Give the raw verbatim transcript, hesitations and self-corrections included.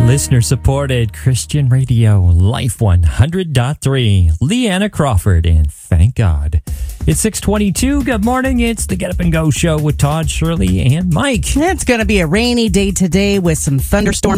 Listener supported Christian radio, Life one hundred point three. Leanna Crawford, and thank God. It's six twenty-two. Good morning. It's the Get Up and Go show with Todd, Shirley, and Mike. It's going to be a rainy day today with some thunderstorms